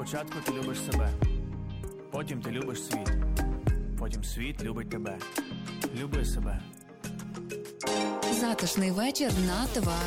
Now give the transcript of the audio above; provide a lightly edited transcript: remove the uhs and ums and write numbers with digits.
Спочатку ти любиш себе, потім ти любиш світ, потім світ любить тебе. Люби себе. Затишний вечір на ТВА